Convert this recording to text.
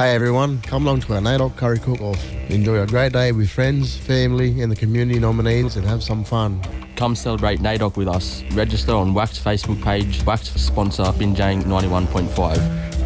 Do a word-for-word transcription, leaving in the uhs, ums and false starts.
Hey everyone, come along to our N A D O C Curry Cook-Off. Enjoy a great day with friends, family and the community nominees and have some fun. Come celebrate N A D O C with us. Register on W A C T Facebook page. W A C T sponsor Binjang ninety-one point five.